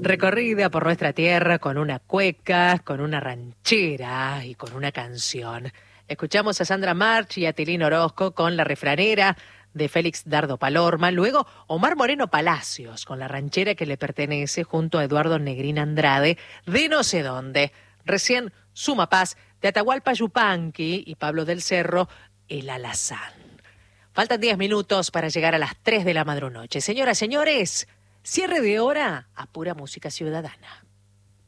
Recorrida por nuestra tierra con una cueca, con una ranchera y con una canción. Escuchamos a Sandra March y a Tilín Orozco con La Refranera de Félix Dardo Palorma. Luego Omar Moreno Palacios con La Ranchera que le pertenece junto a Eduardo Negrín Andrade de no sé dónde. Recién Suma Paz de Atahualpa Yupanqui y Pablo del Cerro, El Alazán. Faltan 10 minutos para llegar a las 3 de la madrunoche. Señoras, señores, cierre de hora a pura música ciudadana.